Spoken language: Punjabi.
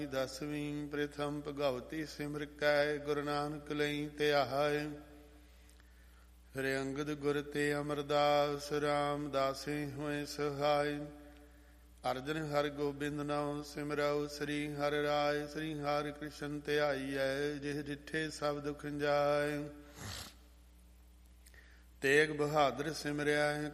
ਦਸਵੀਂ ਪ੍ਰਥਮ ਭਗਵਤੀ ਸਿਮਰ ਕੈ ਗੁਰੂ ਨਾਨਕ ਲਈ ਧਿਆਇ। ਫਿਰ ਅੰਗਦ ਗੁਰ ਤੇ ਅਮਰਦਾਸ ਰਾਮਦਾਸੇ ਹੋਏ ਸਹਾਇ। ਅਰਜਨ ਹਰਿ ਗੋਬਿੰਦ ਨਾਉ ਸਿਮਰਉ ਸ੍ਰੀ ਹਰਿ ਰਾਇ। ਸ੍ਰੀ ਹਰਿ ਕ੍ਰਿਸ਼ਨ ਧਿਆਈਐ ਜਿਹ ਡਿਠੇ ਸਭ ਦੁਖ ਜਾਇ। ਤੇਗ ਬਹਾਦਰ ਸਿਮਰਿਆ